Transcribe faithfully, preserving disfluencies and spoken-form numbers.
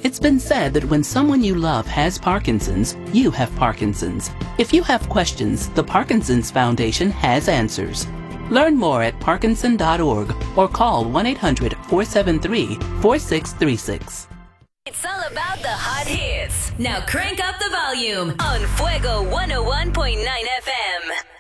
It's been said that when someone you love has Parkinson's, you have Parkinson's. If you have questions, the Parkinson's Foundation has answers. Learn more at parkinson dot org or call one eight hundred, four seven three, four six three six. It's all about the hot hits. Now crank up the volume on Fuego one oh one point nine F M.